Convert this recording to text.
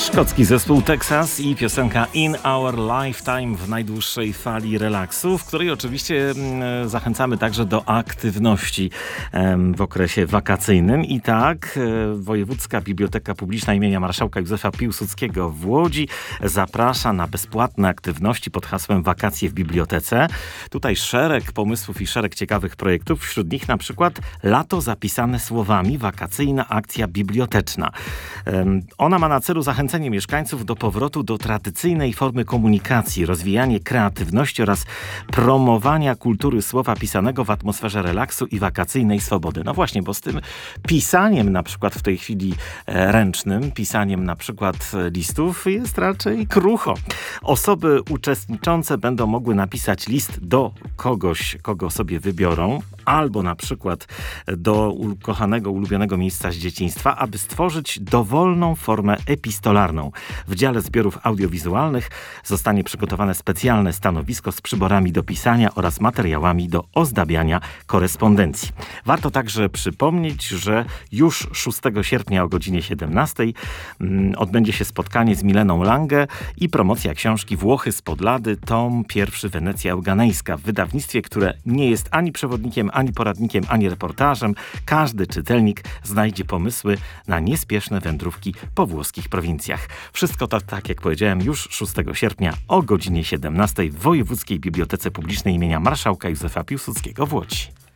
Szkocki zespół Texas i piosenka In Our Lifetime w najdłuższej fali relaksu, w której oczywiście zachęcamy także do aktywności w okresie wakacyjnym. I tak Wojewódzka Biblioteka Publiczna imienia Marszałka Józefa Piłsudskiego w Łodzi zaprasza na bezpłatne aktywności pod hasłem Wakacje w Bibliotece. Tutaj szereg pomysłów i szereg ciekawych projektów. Wśród nich na przykład Lato zapisane słowami, wakacyjna akcja biblioteczna. Ona ma na celu zachęcenie mieszkańców do powrotu do tradycyjnej formy komunikacji, rozwijanie kreatywności oraz promowania kultury słowa pisanego w atmosferze relaksu i wakacyjnej swobody. No właśnie, bo z tym pisaniem na przykład w tej chwili ręcznym, pisaniem na przykład listów jest raczej krucho. Osoby uczestniczące będą mogły napisać list do kogoś, kogo sobie wybiorą, albo na przykład do ukochanego, ulubionego miejsca z dzieciństwa, aby stworzyć dowolną formę epistolarną. W dziale zbiorów audiowizualnych zostanie przygotowane specjalne stanowisko z przyborami do pisania oraz materiałami do ozdabiania korespondencji. Warto także przypomnieć, że już 6 sierpnia o godzinie 17 odbędzie się spotkanie z Mileną Lange i promocja książki Włochy z Podlady, tom 1 Wenecja Euganejska w wydawnictwie, które nie jest ani przewodnikiem, ani poradnikiem, ani reportażem. Każdy czytelnik znajdzie pomysły na niespieszne wędrówki po włoskich prowincjach. Wszystko to, tak jak powiedziałem, już 6 sierpnia o godzinie 17 w Wojewódzkiej Bibliotece Publicznej imienia Marszałka Józefa Piłsudskiego w Łodzi.